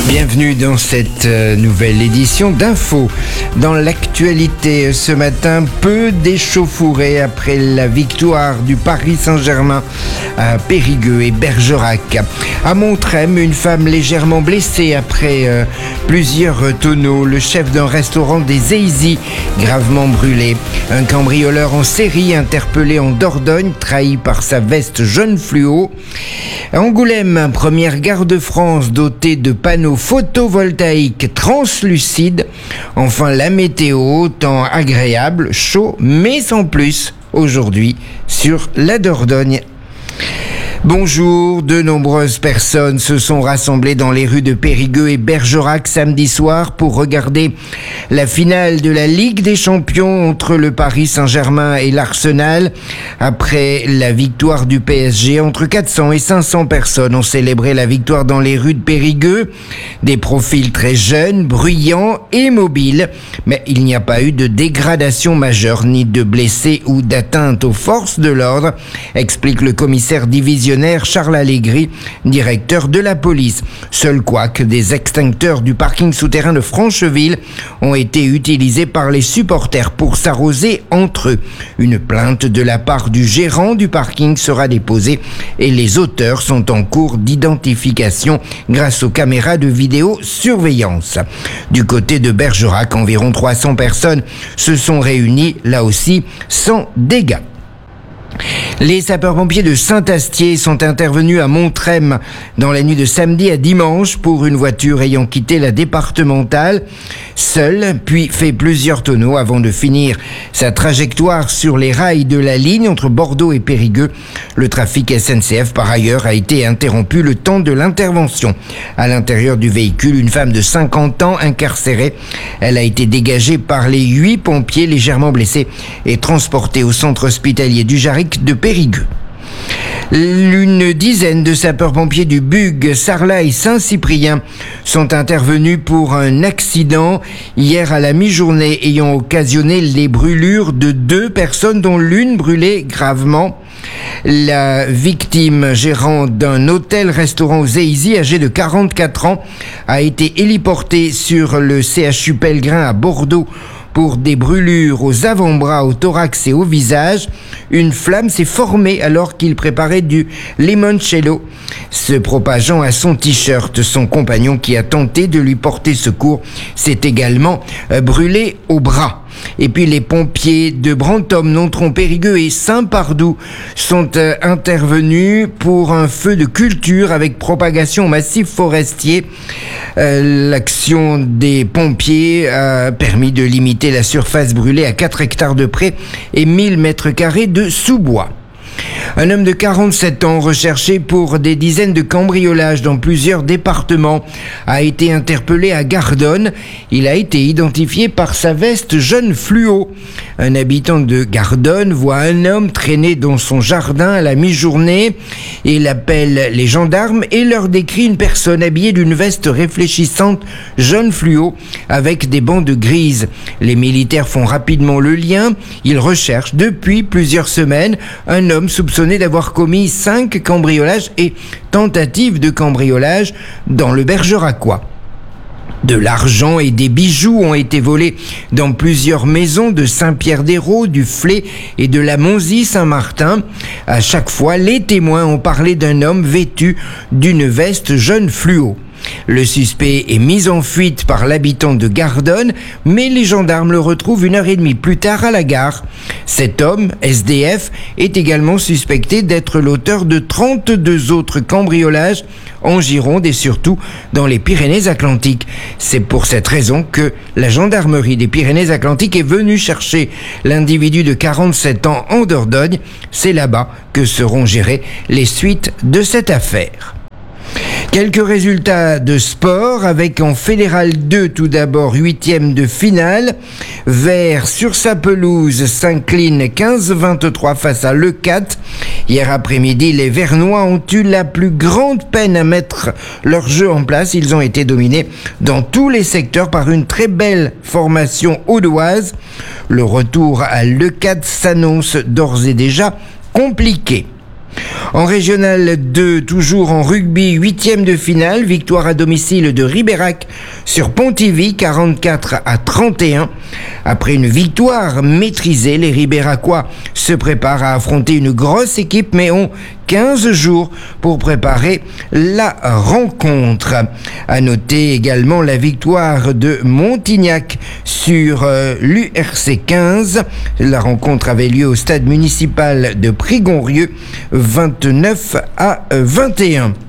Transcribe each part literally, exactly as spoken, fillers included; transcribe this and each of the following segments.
Bienvenue dans cette euh, nouvelle édition d'Info. Dans l'actualité ce matin, peu d'échauffourées après la victoire du Paris Saint-Germain à Périgueux et Bergerac. À Montrem, une femme légèrement blessée après euh, plusieurs tonneaux. Le chef d'un restaurant des Eizy, gravement brûlé. Un cambrioleur en série interpellé en Dordogne, trahi par sa veste jaune fluo. À Angoulême, première gare de France dotée de panneaux photovoltaïques translucides. Enfin, la météo, temps agréable, chaud, mais sans plus, aujourd'hui, sur la Dordogne. Bonjour, de nombreuses personnes se sont rassemblées dans les rues de Périgueux et Bergerac samedi soir pour regarder la finale de la Ligue des Champions entre le Paris Saint-Germain et l'Arsenal. Après la victoire du P S G, entre quatre cents et cinq cents personnes ont célébré la victoire dans les rues de Périgueux. Des profils très jeunes, bruyants et mobiles. Mais il n'y a pas eu de dégradation majeure, ni de blessés ou d'atteinte aux forces de l'ordre, explique le commissaire divisionnaire Charles Allegri, directeur de la police. Seul couac, des extincteurs du parking souterrain de Francheville ont été utilisés par les supporters pour s'arroser entre eux. Une plainte de la part du gérant du parking sera déposée et les auteurs sont en cours d'identification grâce aux caméras de vidéosurveillance. Du côté de Bergerac, environ trois cents personnes se sont réunies, là aussi sans dégâts. Les sapeurs-pompiers de Saint-Astier sont intervenus à Montrem dans la nuit de samedi à dimanche pour une voiture ayant quitté la départementale seule, puis fait plusieurs tonneaux avant de finir sa trajectoire sur les rails de la ligne entre Bordeaux et Périgueux. Le trafic S N C F, par ailleurs, a été interrompu le temps de l'intervention. À l'intérieur du véhicule, une femme de cinquante ans incarcérée. Elle a été dégagée par les huit pompiers légèrement blessés et transportée au centre hospitalier du Jarric de Périgueux. Une dizaine de sapeurs-pompiers du Bug, Sarlat et Saint-Cyprien sont intervenus pour un accident hier à la mi-journée ayant occasionné les brûlures de deux personnes dont l'une brûlée gravement. La victime, gérant d'un hôtel-restaurant aux Eizy, âgée de quarante-quatre ans, a été héliportée sur le C H U Pellegrin à Bordeaux pour des brûlures aux avant-bras, au thorax et au visage. Une flamme s'est formée alors qu'il préparait du limoncello, se propageant à son t-shirt. Son compagnon, qui a tenté de lui porter secours, s'est également brûlé au bras. Et puis les pompiers de Brantôme, Nontron, Périgueux et Saint-Pardoux sont euh, intervenus pour un feu de culture avec propagation au massif forestier. Euh, l'action des pompiers a permis de limiter la surface brûlée à quatre hectares de près et mille mètres carrés de sous-bois. Un homme de quarante-sept ans, recherché pour des dizaines de cambriolages dans plusieurs départements, a été interpellé à Gardonne. Il a été identifié par sa veste jaune fluo. Un habitant de Gardonne voit un homme traîner dans son jardin à la mi-journée. Il appelle les gendarmes et leur décrit une personne habillée d'une veste réfléchissante jaune fluo avec des bandes grises. Les militaires font rapidement le lien. Ils recherchent depuis plusieurs semaines un homme soupçonné d'avoir commis cinq cambriolages et tentatives de cambriolage dans le Bergeracois. De l'argent et des bijoux ont été volés dans plusieurs maisons de Saint-Pierre-des-Raux, du Flé et de la Monzie-Saint-Martin. À chaque fois, les témoins ont parlé d'un homme vêtu d'une veste jaune fluo. Le suspect est mis en fuite par l'habitant de Gardonne, mais les gendarmes le retrouvent une heure et demie plus tard à la gare. Cet homme, S D F, est également suspecté d'être l'auteur de trente-deux autres cambriolages en Gironde et surtout dans les Pyrénées-Atlantiques. C'est pour cette raison que la gendarmerie des Pyrénées-Atlantiques est venue chercher l'individu de quarante-sept ans en Dordogne. C'est là-bas que seront gérées les suites de cette affaire. Quelques résultats de sport avec en Fédéral deux tout d'abord, huitième de finale. Vert sur sa pelouse s'incline quinze vingt-trois face à Leucate. Hier après-midi, les Vernois ont eu la plus grande peine à mettre leur jeu en place. Ils ont été dominés dans tous les secteurs par une très belle formation audoise. Le retour à Leucate s'annonce d'ores et déjà compliqué. En Régional deux, toujours en rugby, huitième de finale, victoire à domicile de Ribérac sur Pontivy, quarante-quatre à trente et un. Après une victoire maîtrisée, les Ribéracois se préparent à affronter une grosse équipe, mais ont quinze jours pour préparer la rencontre. À noter également la victoire de Montignac sur euh, l'U R C quinze. La rencontre avait lieu au stade municipal de Prigonrieux, vingt-neuf à vingt et un.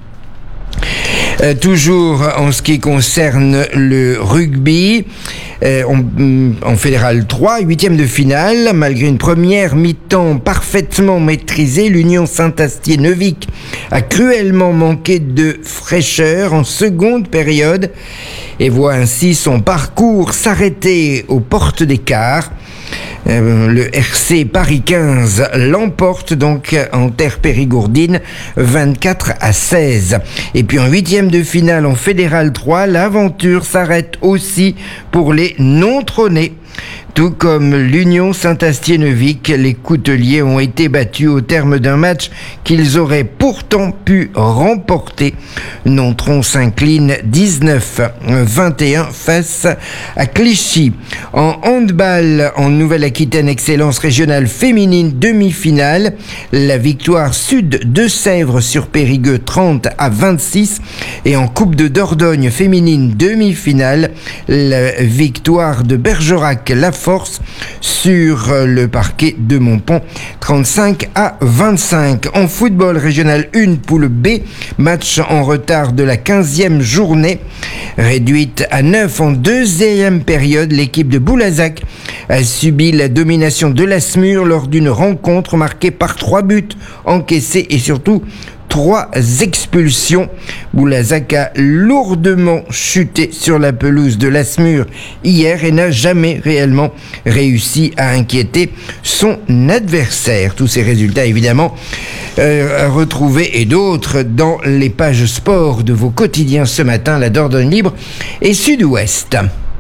Euh, toujours en ce qui concerne le rugby, euh, en, en Fédéral trois, huitième de finale, malgré une première mi-temps parfaitement maîtrisée, l'Union Saint-Astier-Neuvic a cruellement manqué de fraîcheur en seconde période et voit ainsi son parcours s'arrêter aux portes d'écart. Euh, le R C Paris quinze l'emporte donc en terre périgourdine vingt-quatre à seize. Et puis en huitième de finale en Fédéral trois, l'aventure s'arrête aussi pour les non-trônés. Tout comme l'Union Saint-Astier-Neuvic, les Couteliers ont été battus au terme d'un match qu'ils auraient pourtant pu remporter. Nontron s'incline dix-neuf à vingt et un face à Clichy. En handball, en Nouvelle-Aquitaine, excellence régionale féminine demi-finale, la victoire Sud de Sèvres sur Périgueux trente à vingt-six. Et en Coupe de Dordogne féminine demi-finale, la victoire de Bergerac la Force sur le parquet de Montpont, trente-cinq à vingt-cinq. En football régional un, poule B, match en retard de la quinzième journée, réduite à neuf en deuxième période. L'équipe de Boulazac a subi la domination de l'Asmur lors d'une rencontre marquée par trois buts encaissés et surtout trois expulsions. Boulazac a lourdement chuté sur la pelouse de l'Asmur hier et n'a jamais réellement réussi à inquiéter son adversaire. Tous ces résultats, évidemment, euh, retrouvés et d'autres dans les pages sport de vos quotidiens ce matin, la Dordogne Libre et Sud-Ouest.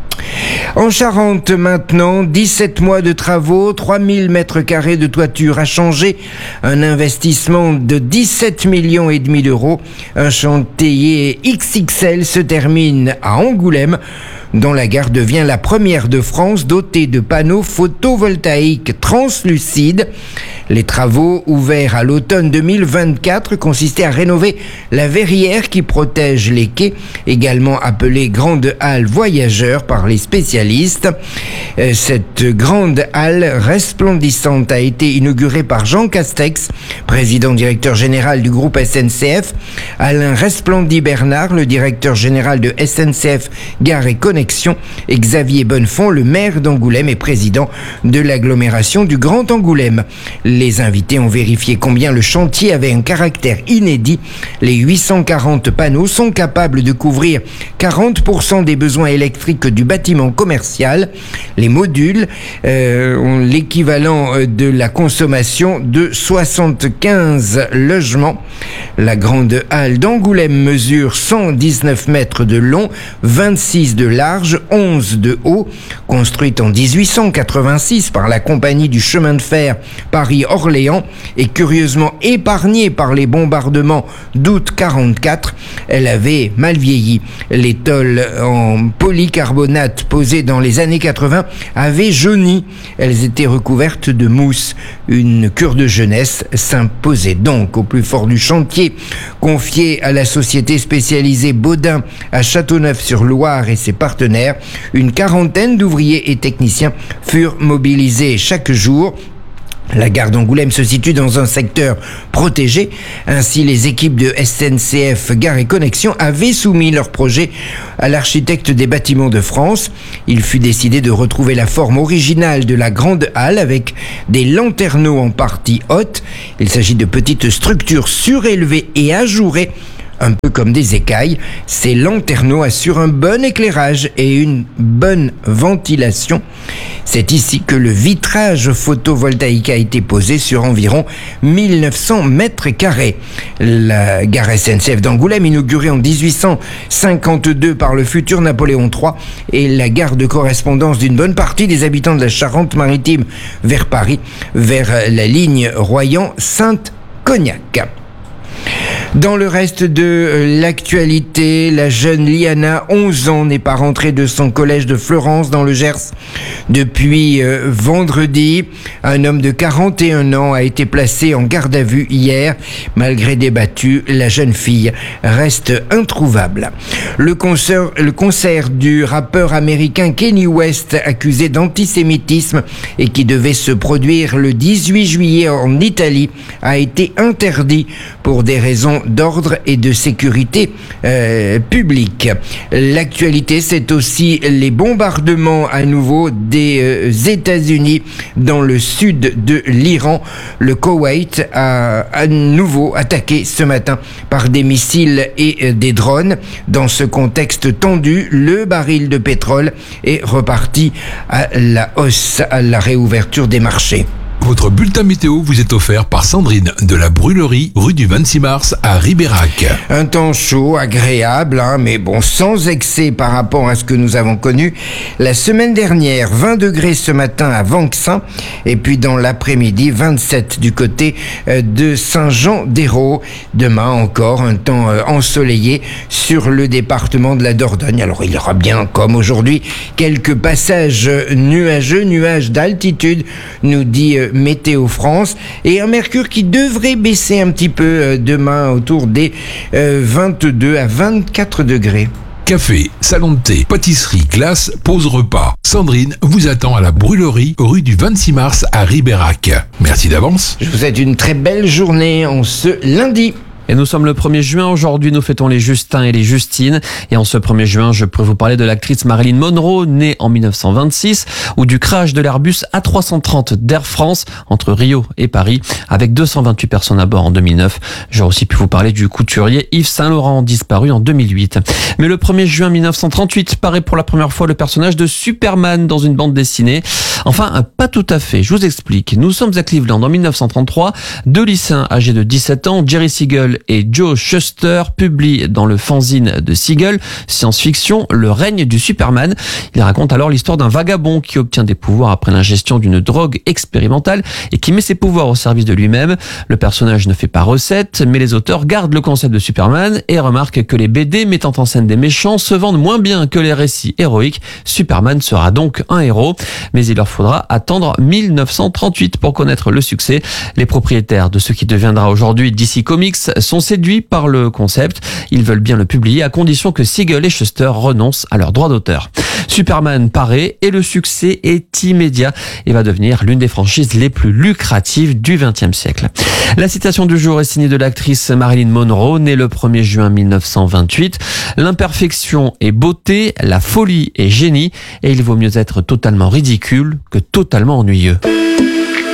En Charente maintenant, dix-sept mois de travaux, trois mille mètres carrés de toiture à changer, un investissement de dix-sept millions et demi d'euros. Un chantier X X L se termine à Angoulême, dont la gare devient la première de France dotée de panneaux photovoltaïques translucides. Les travaux, ouverts à l'automne deux mille vingt-quatre, consistaient à rénover la verrière qui protège les quais, également appelée Grande Halle Voyageurs par les spécialistes. Cette grande halle resplendissante a été inaugurée par Jean Castex, président directeur général du groupe S N C F, Alain Resplandy-Bernard, le directeur général de S N C F Gare et Connexion, et Xavier Bonnefond, le maire d'Angoulême et président de l'agglomération du Grand Angoulême. Les invités ont vérifié combien le chantier avait un caractère inédit. Les huit cent quarante panneaux sont capables de couvrir quarante pour cent des besoins électriques du bâtiment commercial. Les modules euh, ont l'équivalent de la consommation de soixante-quinze logements. La grande halle d'Angoulême mesure cent dix-neuf mètres de long, vingt-six de large, onze de haut. Construite en dix-huit cent quatre-vingt-six par la compagnie du chemin de fer Paris-Orléans et curieusement épargnée par les bombardements d'août quarante-quatre, elle avait mal vieilli. Les tôles en polycarbonate posées dans les années quatre-vingts avaient jauni. Elles étaient recouvertes de mousse. Une cure de jeunesse s'imposait donc au plus fort du chantier. Confié à la société spécialisée Baudin à Châteauneuf-sur-Loire et ses partenaires, une quarantaine d'ouvriers et techniciens furent mobilisés chaque jour. La gare d'Angoulême se situe dans un secteur protégé. Ainsi, les équipes de S N C F Gare et Connexion avaient soumis leur projet à l'architecte des bâtiments de France. Il fut décidé de retrouver la forme originale de la grande halle avec des lanterneaux en partie haute. Il s'agit de petites structures surélevées et ajourées, un peu comme des écailles. Ces lanterneaux assurent un bon éclairage et une bonne ventilation. C'est ici que le vitrage photovoltaïque a été posé sur environ mille neuf cents mètres carrés. La gare S N C F d'Angoulême, inaugurée en dix-huit cent cinquante-deux par le futur Napoléon trois, est la gare de correspondance d'une bonne partie des habitants de la Charente-Maritime vers Paris, vers la ligne Royan-Sainte Cognac. Dans le reste de l'actualité, la jeune Liana, onze ans, n'est pas rentrée de son collège de Florence dans le Gers depuis euh, vendredi. Un homme de quarante et un ans a été placé en garde à vue hier. Malgré des battues, la jeune fille reste introuvable. Le concert, le concert du rappeur américain Kanye West, accusé d'antisémitisme et qui devait se produire le dix-huit juillet en Italie, a été interdit pour des raisons d'ordre et de sécurité euh, publique. L'actualité, c'est aussi les bombardements à nouveau des euh, États-Unis dans le sud de l'Iran. Le Koweït a à nouveau attaqué ce matin par des missiles et euh, des drones. Dans ce contexte tendu, le baril de pétrole est reparti à la hausse à la réouverture des marchés. Votre bulletin météo vous est offert par Sandrine de la Brûlerie, rue du vingt-six mars à Ribérac. Un temps chaud, agréable, hein, mais bon, sans excès par rapport à ce que nous avons connu la semaine dernière. vingt degrés ce matin à Vanxin, et puis dans l'après-midi, vingt-sept du côté de Saint-Jean-d'Hérault. Demain encore, un temps ensoleillé sur le département de la Dordogne. Alors il y aura bien, comme aujourd'hui, quelques passages nuageux, nuages d'altitude, nous dit Météo France, et un mercure qui devrait baisser un petit peu demain autour des vingt-deux à vingt-quatre degrés. Café, salon de thé, pâtisserie, glace, pause repas. Sandrine vous attend à la Brûlerie, rue du vingt-six mars à Ribérac. Merci d'avance. Je vous souhaite une très belle journée en ce lundi. Et nous sommes le premier juin. Aujourd'hui, nous fêtons les Justins et les Justines. Et en ce premier juin, je pourrais vous parler de l'actrice Marilyn Monroe, née en mille neuf cent vingt-six, ou du crash de l'Airbus A trois cent trente d'Air France entre Rio et Paris, avec deux cent vingt-huit personnes à bord en deux mille neuf. J'aurais aussi pu vous parler du couturier Yves Saint-Laurent, disparu en deux mille huit. Mais le premier juin mille neuf cent trente-huit paraît pour la première fois le personnage de Superman dans une bande dessinée. Enfin, pas tout à fait. Je vous explique. Nous sommes à Cleveland en mille neuf cent trente-trois. Deux lycéens âgés de dix-sept ans, Jerry Siegel et Joe Shuster, publient dans le fanzine de Siegel, science-fiction, Le règne du Superman. Il raconte alors l'histoire d'un vagabond qui obtient des pouvoirs après l'ingestion d'une drogue expérimentale et qui met ses pouvoirs au service de lui-même. Le personnage ne fait pas recette, mais les auteurs gardent le concept de Superman et remarquent que les B D mettant en scène des méchants se vendent moins bien que les récits héroïques. Superman sera donc un héros, mais il leur faudra attendre mille neuf cent trente-huit pour connaître le succès. Les propriétaires de ce qui deviendra aujourd'hui D C Comics sont séduits par le concept. Ils veulent bien le publier à condition que Siegel et Shuster renoncent à leurs droits d'auteur. Superman paraît et le succès est immédiat et va devenir l'une des franchises les plus lucratives du vingtième siècle. La citation du jour est signée de l'actrice Marilyn Monroe, née le premier juin mille neuf cent vingt-huit. L'imperfection est beauté, la folie est génie, et il vaut mieux être totalement ridicule que totalement ennuyeux.